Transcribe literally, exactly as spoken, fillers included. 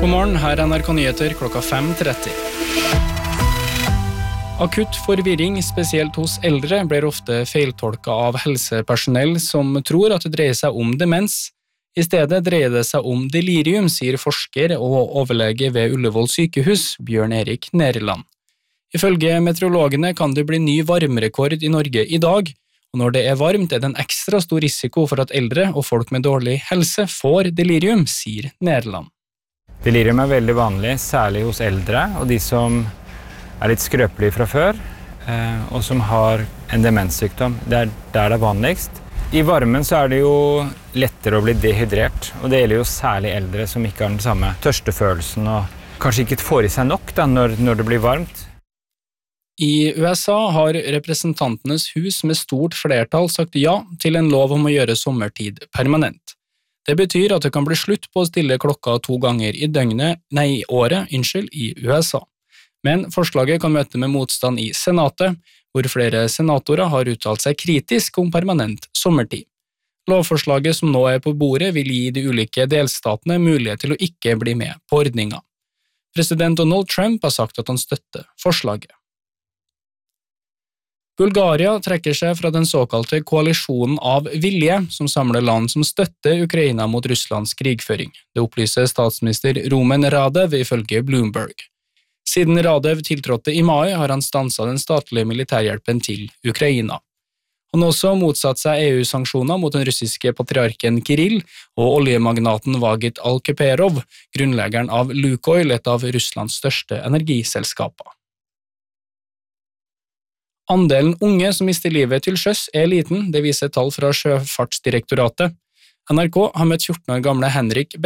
God morgen, her er N R K Nyheter klokka fem tretti. Akutt forvirring, spesielt hos eldre, blir ofte feiltolket av helsepersonell som tror at det dreier seg om demens. I stedet dreier det seg om delirium, sier forsker og overlege ved Ullevål sykehus, Bjørn Erik Nereland. Ifølge meteorologene kan det bli ny varmerekord i Norge i dag, og når det er varmt er det en ekstra stor risiko for at eldre og folk med dårlig helse får delirium, sier Nereland. Delirium er veldig vanlig, særlig hos eldre og de som er litt skrøpelige fra før, og som har en demenssykdom. Det er der det er vanligst. I varmen så er det jo lettere å bli dehydrert, og det gjelder jo særlig eldre som ikke har den samme tørstefølelsen og kanskje ikke får i seg nok da, når, når det blir varmt. I U S A har representantenes hus med stort flertall sagt ja til en lov om å gjøre sommertid permanent. Det betyr at det kan bli slutt på å stille klokka to ganger i døgnet, nei, i året, unnskyld, i U S A. Men forslaget kan møte med motstand i Senatet, hvor flere senatorer har uttalt seg kritisk om permanent sommertid. Lovforslaget som nå er på bordet vil gi de ulike delstatene mulighet til å ikke bli med på ordninga. President Donald Trump har sagt at han støtter forslaget. Bulgaria trekker seg fra den såkalte koalisjonen av vilje, som samler land som støtter Ukraina mot Russlands krigføring. Det opplyser statsminister Rumen Radev ifølge Bloomberg. Siden Radev tiltrådte i mai har han stanset den statlige militærhjelpen til Ukraina. Han har også motsatt seg E U-sanksjoner mot den russiske patriarken Kirill og oljemagnaten Vagit Alkeperov, grunnleggeren av Lukoil, et av Russlands største energiselskaper. Andelen unge som mister livet til sjøs er liten, det viser tall fra Sjøfartsdirektoratet. N R K har møtt fjorten år gamle Henrik